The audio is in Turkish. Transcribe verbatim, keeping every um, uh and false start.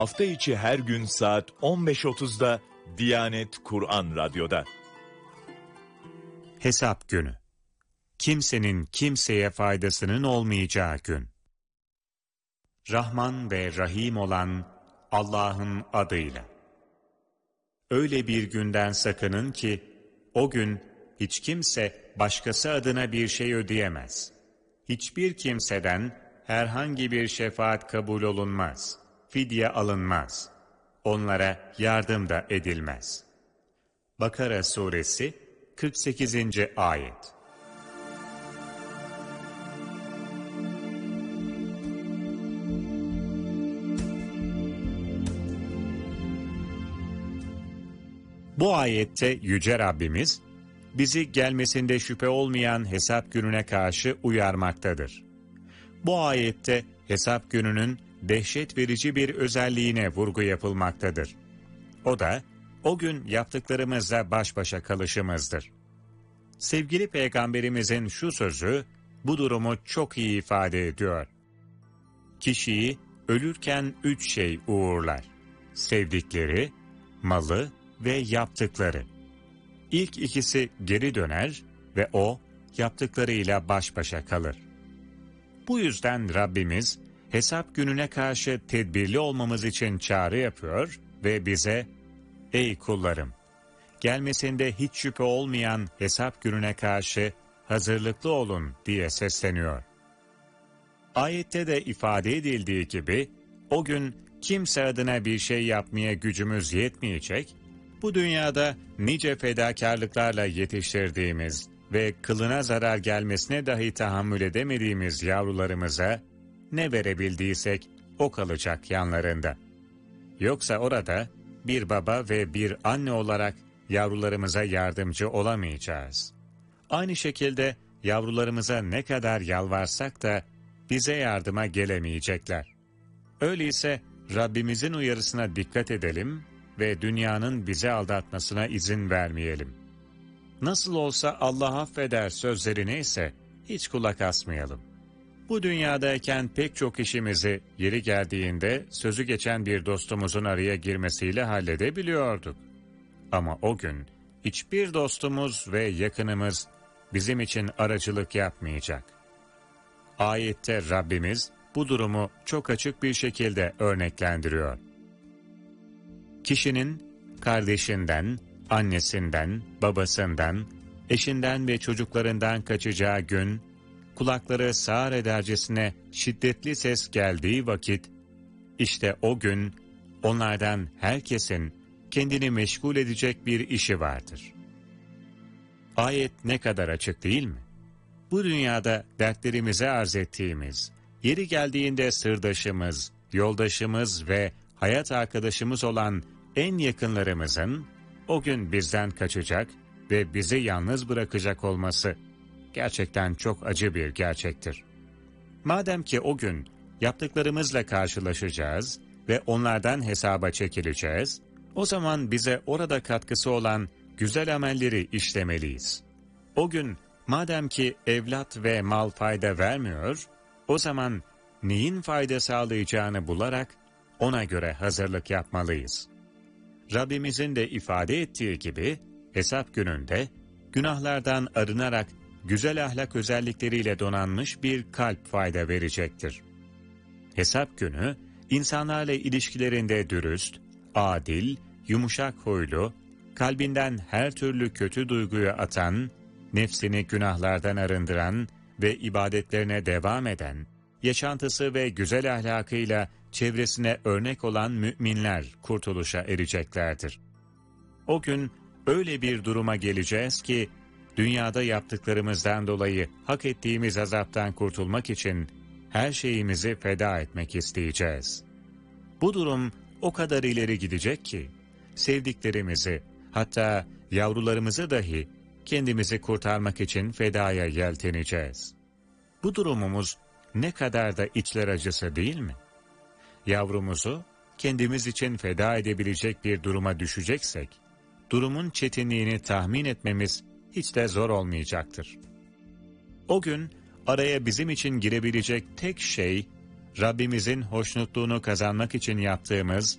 Hafta içi her gün saat on beş otuzda Diyanet Kur'an Radyo'da. Hesap günü. Kimsenin kimseye faydasının olmayacağı gün. Rahman ve Rahim olan Allah'ın adıyla. Öyle bir günden sakının ki, o gün hiç kimse başkası adına bir şey ödeyemez. Hiçbir kimseden herhangi bir şefaat kabul olunmaz, fidye alınmaz. Onlara yardım da edilmez. Bakara Suresi kırk sekizinci Ayet. Bu ayette Yüce Rabbimiz, bizi gelmesinde şüphe olmayan hesap gününe karşı uyarmaktadır. Bu ayette hesap gününün dehşet verici bir özelliğine vurgu yapılmaktadır. O da, o gün yaptıklarımızla baş başa kalışımızdır. Sevgili Peygamberimizin şu sözü, bu durumu çok iyi ifade ediyor. Kişiyi ölürken üç şey uğurlar: sevdikleri, malı ve yaptıkları. İlk ikisi geri döner ve o, yaptıklarıyla baş başa kalır. Bu yüzden Rabbimiz, hesap gününe karşı tedbirli olmamız için çağrı yapıyor ve bize, ''Ey kullarım, gelmesinde hiç şüphe olmayan hesap gününe karşı hazırlıklı olun.'' diye sesleniyor. Ayette de ifade edildiği gibi, o gün kimse adına bir şey yapmaya gücümüz yetmeyecek, bu dünyada nice fedakarlıklarla yetiştirdiğimiz ve kılına zarar gelmesine dahi tahammül edemediğimiz yavrularımıza ne verebildiysek o kalacak yanlarında. Yoksa orada bir baba ve bir anne olarak yavrularımıza yardımcı olamayacağız. Aynı şekilde yavrularımıza ne kadar yalvarsak da bize yardıma gelemeyecekler. Öyleyse Rabbimizin uyarısına dikkat edelim ve dünyanın bizi aldatmasına izin vermeyelim. Nasıl olsa Allah affeder sözleri neyse hiç kulak asmayalım. Bu dünyadayken pek çok işimizi yeri geldiğinde sözü geçen bir dostumuzun araya girmesiyle halledebiliyorduk. Ama o gün hiçbir dostumuz ve yakınımız bizim için aracılık yapmayacak. Ayette Rabbimiz bu durumu çok açık bir şekilde örneklendiriyor. Kişinin kardeşinden, annesinden, babasından, eşinden ve çocuklarından kaçacağı gün, kulakları sağır edercesine şiddetli ses geldiği vakit, işte o gün onlardan herkesin kendini meşgul edecek bir işi vardır. Ayet ne kadar açık değil mi? Bu dünyada dertlerimize arz ettiğimiz, yeri geldiğinde sırdaşımız, yoldaşımız ve hayat arkadaşımız olan en yakınlarımızın o gün bizden kaçacak ve bizi yalnız bırakacak olması gerçekten çok acı bir gerçektir. Madem ki o gün yaptıklarımızla karşılaşacağız ve onlardan hesaba çekileceğiz, o zaman bize orada katkısı olan güzel amelleri işlemeliyiz. O gün madem ki evlat ve mal fayda vermiyor, o zaman neyin fayda sağlayacağını bularak ona göre hazırlık yapmalıyız. Rabbimizin de ifade ettiği gibi hesap gününde günahlardan arınarak güzel ahlak özellikleriyle donanmış bir kalp fayda verecektir. Hesap günü insanlarla ilişkilerinde dürüst, adil, yumuşak huylu, kalbinden her türlü kötü duyguyu atan, nefsini günahlardan arındıran ve ibadetlerine devam eden, yaşantısı ve güzel ahlakıyla çevresine örnek olan müminler kurtuluşa ereceklerdir. O gün öyle bir duruma geleceğiz ki, dünyada yaptıklarımızdan dolayı hak ettiğimiz azaptan kurtulmak için her şeyimizi feda etmek isteyeceğiz. Bu durum o kadar ileri gidecek ki, sevdiklerimizi, hatta yavrularımızı dahi kendimizi kurtarmak için fedaya yelteneceğiz. Bu durumumuz ne kadar da içler acısı değil mi? Yavrumuzu kendimiz için feda edebilecek bir duruma düşeceksek, durumun çetinliğini tahmin etmemiz hiç de zor olmayacaktır. O gün araya bizim için girebilecek tek şey, Rabbimizin hoşnutluğunu kazanmak için yaptığımız